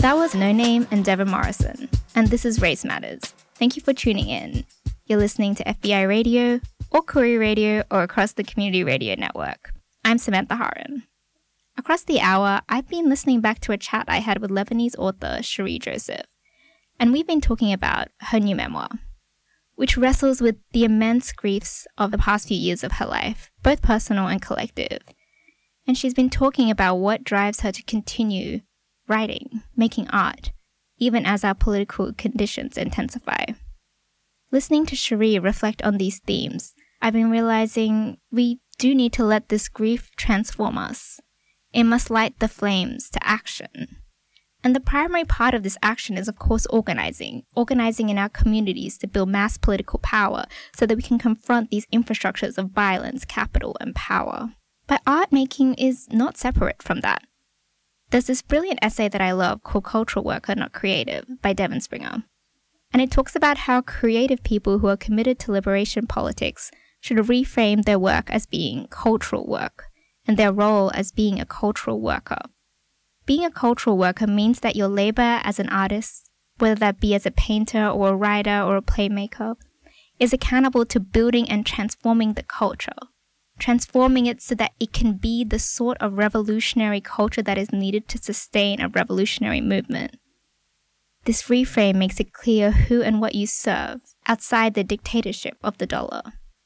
That was No Name and Devin Morrison, and this is Race Matters. Thank you for tuning in. You're listening to FBI Radio, or Koori Radio, or across the Community Radio Network. I'm Samantha Haran. Across the hour, I've been listening back to a chat I had with Lebanese author Cherie Joseph, and we've been talking about her new memoir, which wrestles with the immense griefs of the past few years of her life, both personal and collective. And she's been talking about what drives her to continue writing, making art, even as our political conditions intensify. Listening to Cherie reflect on these themes, I've been realizing we do need to let this grief transform us. It must light the flames to action. And the primary part of this action is, of course, organizing in our communities to build mass political power so that we can confront these infrastructures of violence, capital, and power. But art making is not separate from that. There's this brilliant essay that I love called Cultural Worker, Not Creative by Devin Springer. And it talks about how creative people who are committed to liberation politics should reframe their work as being cultural work and their role as being a cultural worker. Being a cultural worker means that your labor as an artist, whether that be as a painter or a writer or a playmaker, is accountable to building and transforming the culture. Transforming it so that it can be the sort of revolutionary culture that is needed to sustain a revolutionary movement. This reframe makes it clear who and what you serve outside the dictatorship of the dollar.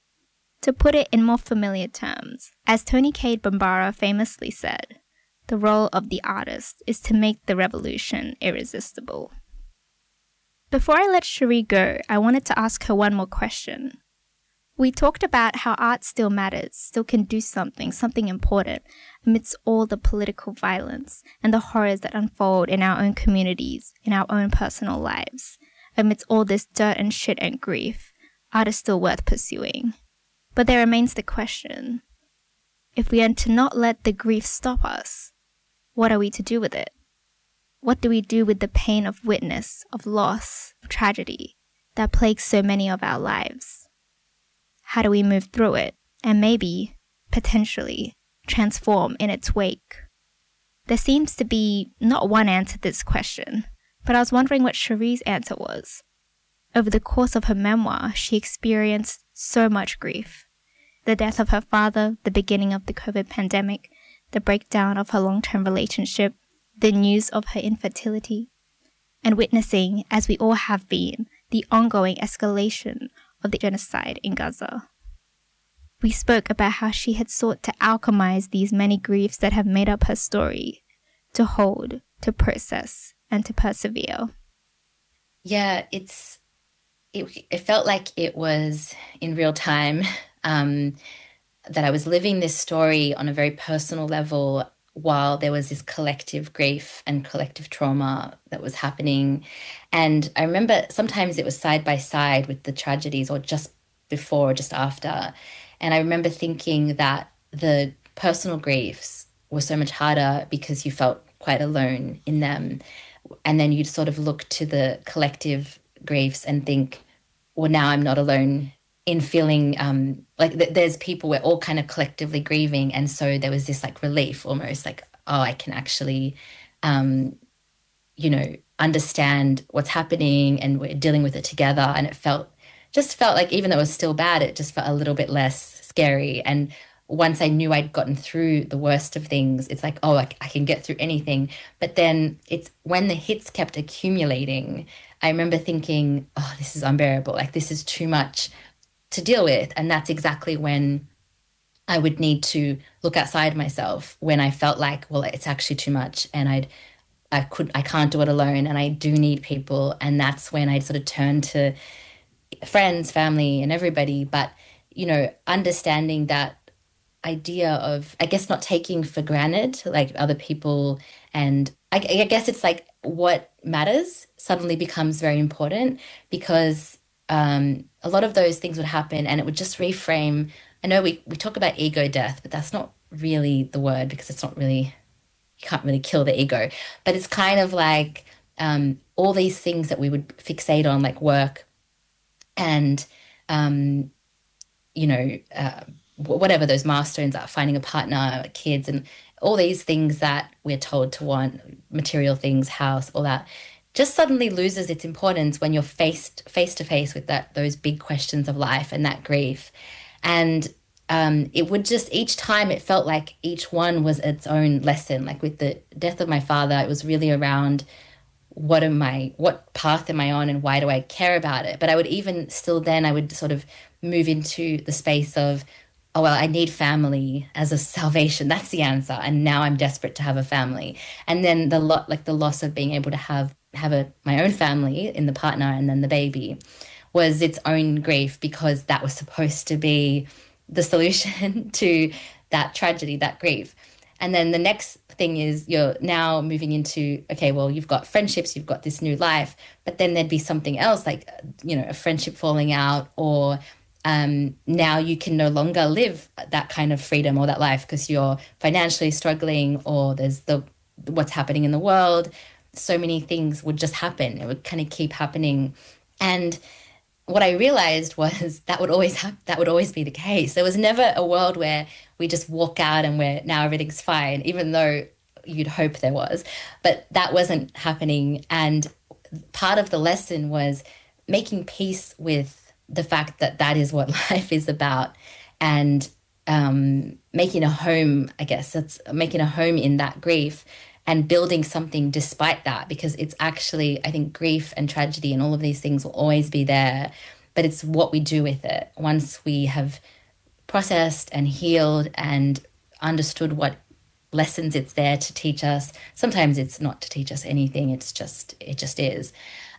To put it in more familiar terms, as Toni Cade Bambara famously said, the role of the artist is to make the revolution irresistible. Before I let Cherie go, I wanted to ask her one more question. We talked about how art still matters, still can do something important amidst all the political violence and the horrors that unfold in our own communities, in our own personal lives. Amidst all this dirt and shit and grief, art is still worth pursuing. But there remains the question, if we are to not let the grief stop us, what are we to do with it? What do we do with the pain of witness, of loss, of tragedy that plagues so many of our lives? How do we move through it and maybe, potentially, transform in its wake? There seems to be not one answer to this question, but I was wondering what Cherie's answer was. Over the course of her memoir, she experienced so much grief. The death of her father, the beginning of the COVID pandemic, the breakdown of her long-term relationship, the news of her infertility, and witnessing, as we all have been, the ongoing escalation of the genocide in Gaza. We spoke about how she had sought to alchemize these many griefs that have made up her story, to hold, to process, and to persevere. Yeah, it felt like it was in real time, that I was living this story on a very personal level while there was this collective grief and collective trauma that was happening. And I remember sometimes it was side by side with the tragedies or just before or just after. And I remember thinking that the personal griefs were so much harder because you felt quite alone in them. And then you'd sort of look to the collective griefs and think, well, now I'm not alone in feeling there's people, we're all kind of collectively grieving. And so there was this like relief almost like, oh, I can actually, understand what's happening and we're dealing with it together. And it just felt like, even though it was still bad, it just felt a little bit less scary. And once I knew I'd gotten through the worst of things, it's like, oh, I can get through anything. But then it's when the hits kept accumulating, I remember thinking, oh, this is unbearable. Like, this is too much to deal with. And that's exactly when I would need to look outside myself, when I felt like, well, it's actually too much and I can't do it alone and I do need people. And that's when I sort of turn to friends, family and everybody. But, understanding that idea of, I guess, not taking for granted like other people. And I guess it's like what matters suddenly becomes very important, because a lot of those things would happen and it would just reframe. I know we talk about ego death, but that's not really the word, because it's not really, you can't really kill the ego. But it's kind of like all these things that we would fixate on, like work and, whatever those milestones are, finding a partner, kids, and all these things that we're told to want, material things, house, all that, just suddenly loses its importance when you're face to face with those big questions of life and that grief. And it would just, each time it felt like each one was its own lesson. Like with the death of my father, it was really around what path am I on and why do I care about it? But I would even still then, I would sort of move into the space of, oh, well, I need family as a salvation. That's the answer. And now I'm desperate to have a family. And then the loss of being able to have my own family in the partner and then the baby was its own grief, because that was supposed to be the solution to that tragedy, that grief. And then the next thing is you're now moving into, okay, well, you've got friendships, you've got this new life, but then there'd be something else like, a friendship falling out, or now you can no longer live that kind of freedom or that life because you're financially struggling, or there's what's happening in the world. So many things would just happen. It would kind of keep happening. And what I realized was that would always be the case. There was never a world where we just walk out and now everything's fine, even though you'd hope there was. But that wasn't happening. And part of the lesson was making peace with the fact that that is what life is about, and making a home, I guess, that's making a home in that grief and building something despite that, because it's actually, I think grief and tragedy and all of these things will always be there, but it's what we do with it. Once we have processed and healed and understood what lessons it's there to teach us. Sometimes it's not to teach us anything, it just is.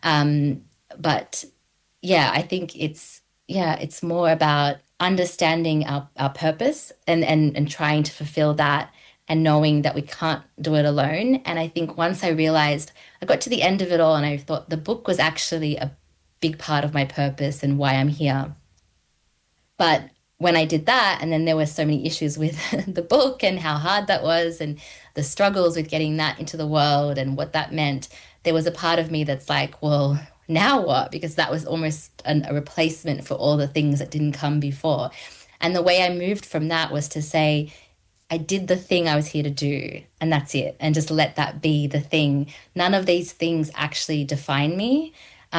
But yeah, I think it's more about understanding our purpose and trying to fulfill that, and knowing that we can't do it alone. And I think once I realized, I got to the end of it all and I thought the book was actually a big part of my purpose and why I'm here. But when I did that, and then there were so many issues with the book and how hard that was and the struggles with getting that into the world and what that meant, there was a part of me that's like, well, now what? Because that was almost a replacement for all the things that didn't come before. And the way I moved from that was to say, I did the thing I was here to do, and that's it. And just let that be the thing. None of these things actually define me.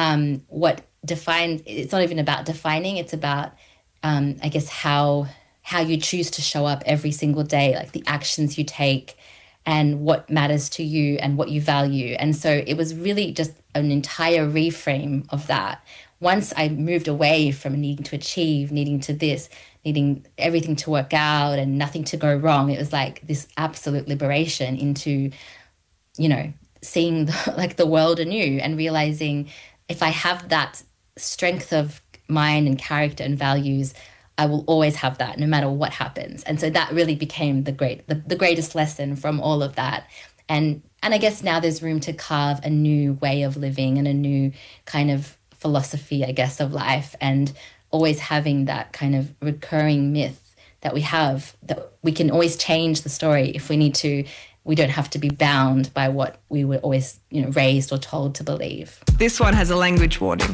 It's not even about defining, it's about, I guess, how you choose to show up every single day, like the actions you take and what matters to you and what you value. And so it was really just an entire reframe of that. Once I moved away from needing to achieve, needing everything to work out and nothing to go wrong, it was like this absolute liberation into, seeing the world anew and realizing if I have that strength of mind and character and values, I will always have that no matter what happens. And so that really became the greatest lesson from all of that. And I guess now there's room to carve a new way of living and a new kind of philosophy, I guess, of life, and always having that kind of recurring myth that we have, that we can always change the story if we need to. We don't have to be bound by what we were always, raised or told to believe. This one has a language warning.